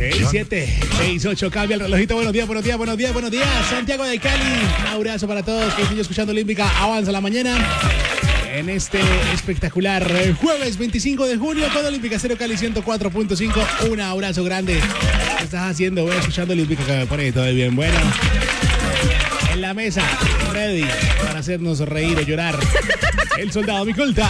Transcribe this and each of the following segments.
7:68, cambia el relojito. Buenos días. Santiago de Cali, un abrazo para todos que estén escuchando Olímpica. Avanza la mañana en este espectacular jueves 25 de junio con Olímpica Cero Cali 104.5. Un abrazo grande. ¿Qué estás haciendo? Voy escuchando Olímpica, que me pone todo bien. Bueno, en la mesa, ready para hacernos reír o llorar. El soldado Micolta.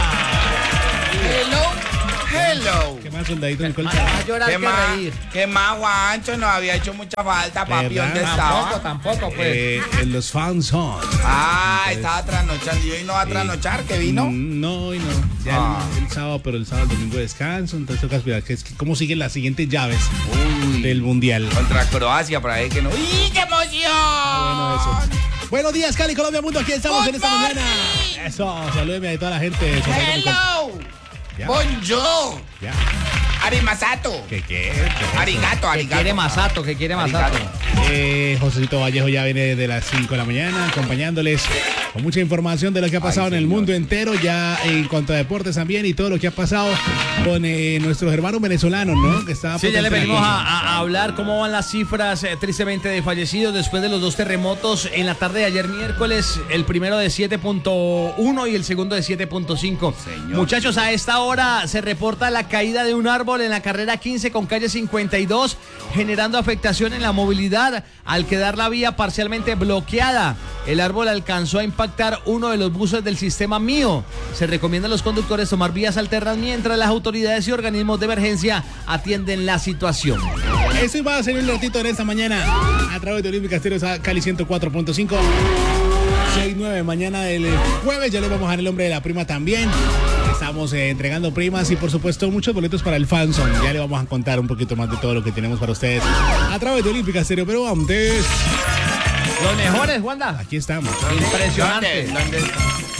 Hello. ¿Qué más, soldadito Micolta? A llorar que reír. ¿Qué más, Juancho? Nos había hecho mucha falta, papi. ¿Dónde estaba? Tampoco, pues. En los fans son. Estaba trasnochando. ¿Y hoy no va a trasnochar? ¿Qué vino? No, hoy no. Ya el sábado, pero el sábado, el domingo descanso. Entonces toca esperar cómo siguen las siguientes llaves del Mundial. Contra Croacia, para ver que no. ¡Y qué emoción! Bueno, eso. Buenos días, Cali, Colombia, mundo. Aquí estamos en esta mañana. Eso, salúdeme a toda la gente. Hello. ¿Ya? Bonjour. Ya. Arimasato. ¿Qué? Arigato. Que quiere Masato. Josecito Vallejo ya viene desde las 5 de la mañana acompañándoles con mucha información de lo que ha pasado en el mundo entero, ya en cuanto a deportes también, y todo lo que ha pasado con nuestros hermanos venezolanos, ¿no? Que está Sí, ya le venimos a hablar cómo van las cifras tristemente de fallecidos después de los dos terremotos en la tarde de ayer miércoles, el primero de 7.1 y el segundo de 7.5. Muchachos, a esta hora se reporta la caída de un árbol en la carrera 15 con calle 52, generando afectación en la movilidad al quedar la vía parcialmente bloqueada. El árbol alcanzó a impactar uno de los buses del sistema Mío. Se recomienda a los conductores tomar vías alternas mientras las autoridades y organismos de emergencia atienden la situación. Eso iba a ser un ratito en esta mañana a través de Olímpica Estéreo Cali 104.5. 6-9 mañana del jueves. Ya le vamos a dar el nombre de la prima también. Estamos entregando primas y por supuesto muchos boletos para el Fanzone. Ya le vamos a contar un poquito más de todo lo que tenemos para ustedes a través de Olímpica Estéreo. Pero antes, Los mejores, Wanda. aquí estamos. Impresionante. ¿Dónde está?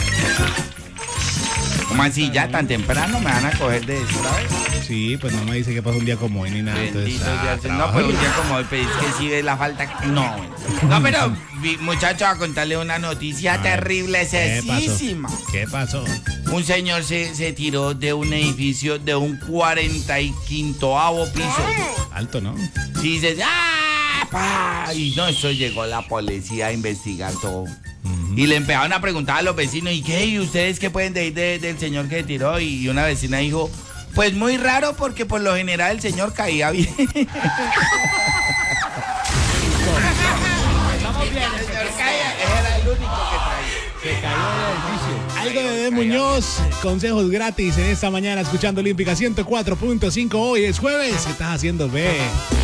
¿Cómo así? ¿Ya tan temprano me van a coger de eso, sabes? Sí, pues no me dice que pasó un día como hoy ni nada. Entonces, Bendito Dios. No, pues un día como hoy, pero es que sí ves la falta. No, pero muchacho, a contarle una noticia terrible, sesísima. ¿Qué pasó? Un señor se tiró de un edificio de un 45º piso. Alto, ¿no? Sí, dice, y no, eso llegó la policía a investigar todo. Y le empezaron a preguntar a los vecinos, ¿y qué? ¿Y ustedes qué pueden decir del señor que tiró? Y una vecina dijo, pues muy raro porque por lo general el señor caía bien. Estamos bien. El señor caía, era el único que traía. Se cayó del edificio. Algo de D. Muñoz, consejos gratis en esta mañana escuchando Olímpica 104.5. Hoy es jueves. ¿Qué estás haciendo, ve?